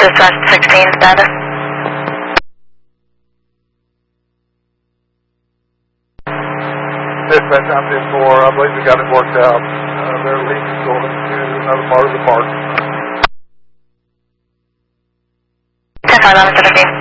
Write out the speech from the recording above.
Dispatch 16 status. Dispatch, I'm 10-4. I believe we got it worked out. Their leak is going to another part of the park. 10-5, I'm 17.